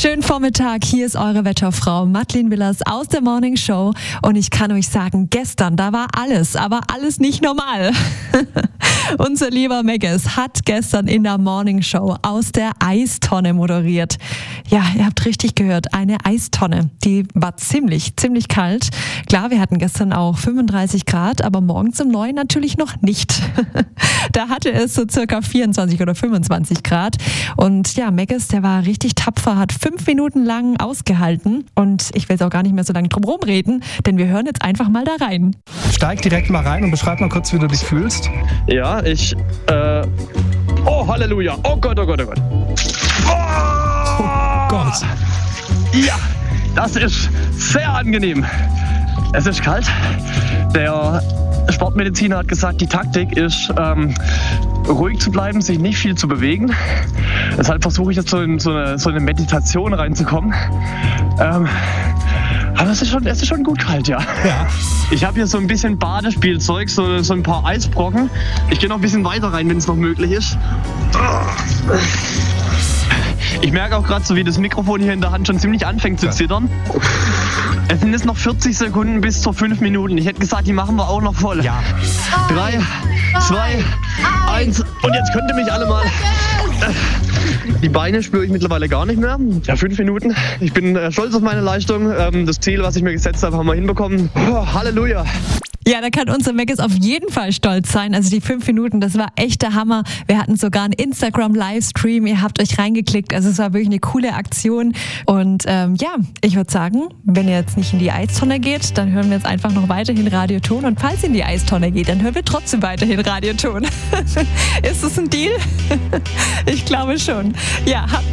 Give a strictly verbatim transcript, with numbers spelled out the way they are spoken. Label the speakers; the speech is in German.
Speaker 1: Schönen Vormittag, hier ist eure Wetterfrau Madeleine Willers aus der Morning Show und ich kann euch sagen, gestern, da war alles, aber alles nicht normal. Unser lieber Megges hat gestern in der Morning Show aus der Eistonne moderiert. Ja, ihr habt richtig gehört, eine Eistonne. Die war ziemlich, ziemlich kalt. Klar, wir hatten gestern auch fünfunddreißig Grad, aber morgens um neun natürlich noch nicht. Da hatte es so circa vierundzwanzig oder fünfundzwanzig Grad. Und ja, Megges, der war richtig tapfer, hat fünf Minuten lang ausgehalten. Und ich will jetzt auch gar nicht mehr so lange drum rumreden, denn wir hören jetzt einfach mal da rein.
Speaker 2: Steig direkt mal rein und beschreib mal kurz, wie du dich fühlst.
Speaker 3: Ja, ich, äh, oh Halleluja, oh Gott, oh Gott, oh Gott. Oh,
Speaker 2: oh Gott.
Speaker 3: Ja, das ist sehr angenehm. Es ist kalt. Der Sportmediziner hat gesagt, die Taktik ist, ähm, ruhig zu bleiben, sich nicht viel zu bewegen. Deshalb versuche ich jetzt so in so eine, so eine Meditation reinzukommen. Ähm, aber es ist schon, es ist schon gut kalt, ja.
Speaker 2: Ja.
Speaker 3: Ich habe hier so ein bisschen Badespielzeug, so, so ein paar Eisbrocken. Ich gehe noch ein bisschen weiter rein, wenn es noch möglich ist. Ich merke auch gerade so, wie das Mikrofon hier in der Hand schon ziemlich anfängt zu zittern. Es sind jetzt noch vierzig Sekunden bis zu fünf Minuten. Ich hätte gesagt, die machen wir auch noch voll.
Speaker 2: Ja.
Speaker 3: Drei, zwei, eins. Und jetzt könnt ihr mich alle mal... Die Beine spüre ich mittlerweile gar nicht mehr. Ja, fünf Minuten. Ich bin äh, stolz auf meine Leistung. Ähm, das Ziel, was ich mir gesetzt habe, haben wir hinbekommen. Oh, Halleluja.
Speaker 1: Ja, da kann unser Megges auf jeden Fall stolz sein. Also die fünf Minuten, das war echt der Hammer. Wir hatten sogar einen Instagram-Livestream. Ihr habt euch reingeklickt. Also es war wirklich eine coole Aktion. Und ähm, ja, ich würde sagen, wenn ihr jetzt nicht in die Eistonne geht, dann hören wir jetzt einfach noch weiterhin Radioton. Und falls ihr in die Eistonne geht, dann hören wir trotzdem weiterhin Radioton. Ist das ein Deal? Ich glaube schon. Ja, habt